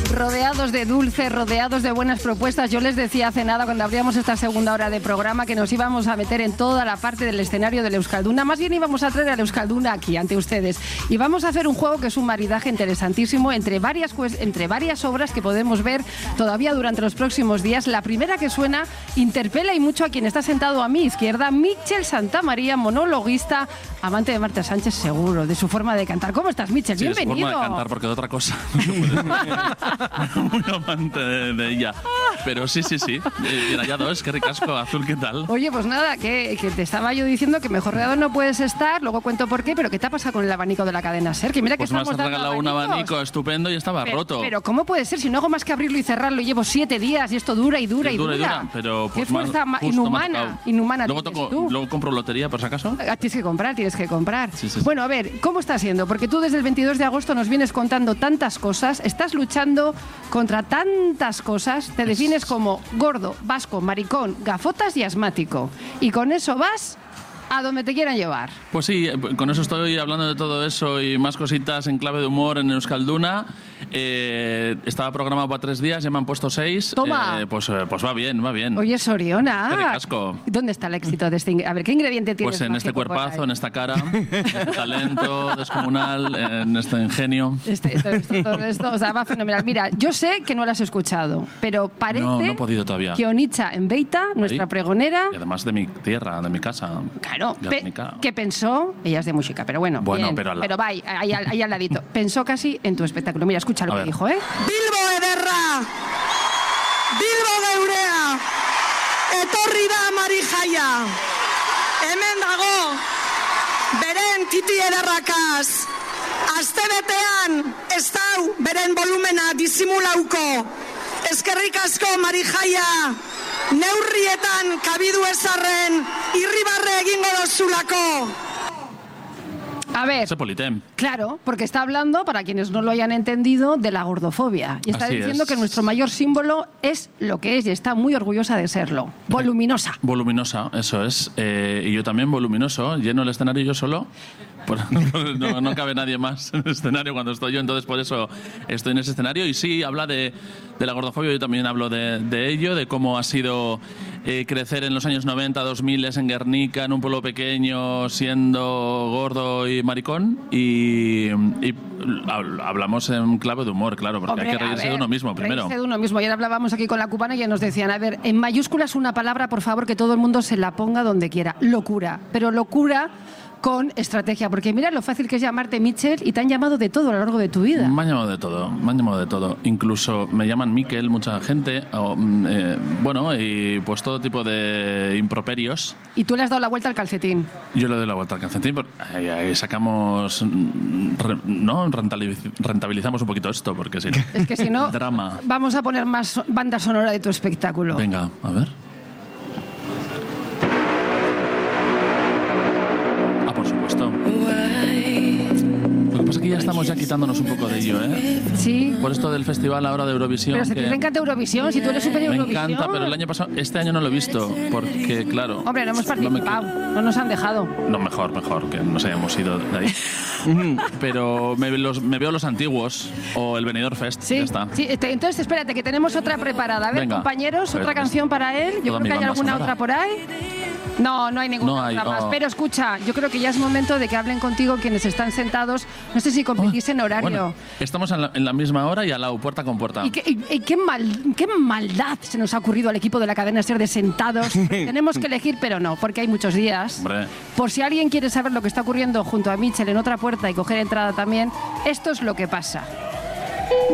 Rodeados de dulce, rodeados de buenas propuestas. Yo les decía hace nada, cuando abríamos esta segunda hora de programa, que nos íbamos a meter en toda la parte del escenario del Euskalduna. Más bien íbamos a traer al Euskalduna aquí, ante ustedes. Y vamos a hacer un juego que es un maridaje interesantísimo entre varias obras que podemos ver todavía durante los próximos días. La primera que suena interpela y mucho a quien está sentado a mi izquierda, Mitchell Santamaría, monologuista, amante de Marta Sánchez, seguro, de su forma de cantar. ¿Cómo estás, Mitchell? Sí, Bienvenido. de su forma de cantar, porque de otra cosa muy amante de ella. Pero sí. Bien hallado, es que ricasco, Azul, ¿qué tal? Oye, pues nada, que te estaba yo diciendo que mejor rodeado no puedes estar, luego cuento por qué, pero ¿qué te ha pasado con el abanico de la cadena SER? Que mira que pues me has estamos dando regalado un abanico estupendo y estaba roto. Pero ¿cómo puede ser? Si no hago más que abrirlo y cerrarlo, llevo 7 días y esto dura y dura. Pero qué pues fuerza inhumana. Luego compro lotería, por si acaso. Tienes que comprar. Sí. Bueno, a ver, ¿cómo está siendo? Porque tú desde el 22 de agosto nos vienes contando tantas cosas, estás luchando contra tantas cosas, te defines como gordo, vasco, maricón, gafotas y asmático. Y con eso vas a donde te quieran llevar. Pues sí, con eso estoy hablando de todo eso y más cositas en clave de humor en Euskalduna. Estaba programado para 3 días, ya me han puesto 6. Toma. Pues va bien. Oye, Soriona. Qué ricasco. ¿Dónde está el éxito de este? A ver, ¿qué ingrediente tienes? Pues en este cuerpazo, en esta cara, en este talento descomunal, en este ingenio. Todo esto, o sea, va fenomenal. Mira, yo sé que no lo has escuchado, pero parece no he podido todavía. Que Onitza en Beita, nuestra pregonera... Y además de mi tierra, de mi casa. Claro, que pensó... Ella es de música, pero bueno. Bien, pero va, ahí al ladito. Pensó casi en tu espectáculo. Mira, escucha lo que dijo, ¿eh? Bilbo ederra, Bilbo geurea, etorri da Marijaia. Hemen dago, beren titi ederrakaz. Astebetean ez dau beren volumena disimulauko. Eskerrik asko Marijaia, neurrietan kabidu ezarren, irribarre egingo dozulako. A ver, claro, porque está hablando, para quienes no lo hayan entendido, de la gordofobia. Y está diciendo que nuestro mayor símbolo es lo que es y está muy orgullosa de serlo. Voluminosa. Voluminosa, eso es. Y yo también voluminoso, lleno el escenario yo solo. No cabe nadie más en el escenario cuando estoy yo, entonces por eso estoy en ese escenario. Y sí, habla de la gordofobia, yo también hablo de ello, de cómo ha sido crecer en los años 90, 2000 en Guernica, en un pueblo pequeño, siendo gordo y maricón. Y hablamos en clave de humor, claro, porque hay que reírse de uno mismo primero. Reírse de uno mismo. Ayer hablábamos aquí con la cubana y ya nos decían, a ver, en mayúsculas una palabra, por favor, que todo el mundo se la ponga donde quiera. Locura. Pero locura con estrategia, porque mira lo fácil que es llamarte Mitchell y te han llamado de todo a lo largo de tu vida. Me han llamado de todo. Incluso me llaman Miquel, mucha gente, y pues todo tipo de improperios. Y tú le has dado la vuelta al calcetín. Yo le doy la vuelta al calcetín, ahí sacamos, rentabilizamos un poquito esto, porque si no... Es que si no, drama. Vamos a poner más banda sonora de tu espectáculo. Venga, a ver. Por supuesto. Lo que pasa es que ya estamos quitándonos un poco de ello, ¿eh? Sí. Por esto del festival ahora de Eurovisión. Pero si te encanta Eurovisión, si tú eres súper Eurovisión. Me encanta, pero el año pasado, este año no lo he visto, porque claro... Hombre, no hemos participado, no nos han dejado. No, mejor, que nos hayamos ido de ahí. Pero me veo los antiguos, o el Benidorm Fest, sí, ya está. Sí, entonces espérate, que tenemos otra preparada. A ver, venga, compañeros, otra canción para él. Yo creo que hay alguna otra por ahí. No hay ninguna otra más. Pero escucha, yo creo que ya es momento de que hablen contigo quienes están sentados. No sé si competís en horario. Bueno, estamos en la misma hora y al lado, puerta con puerta. Y qué maldad se nos ha ocurrido al equipo de la cadena SER de sentados. Tenemos que elegir, pero no, porque hay muchos días. Hombre. Por si alguien quiere saber lo que está ocurriendo junto a Mitchell en otra puerta y coger entrada también, esto es lo que pasa.